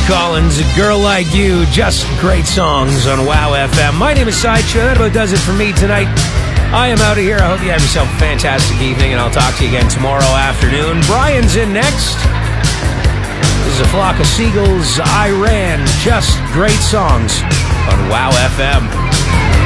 Collins, A Girl Like You, just great songs on WOW FM. My name is Sideshow. That about does it for me tonight. I am out of here. I hope you have yourself a fantastic evening, and I'll talk to you again tomorrow afternoon. Brian's in next. This is A Flock of Seagulls, I Ran, just great songs on WOW FM.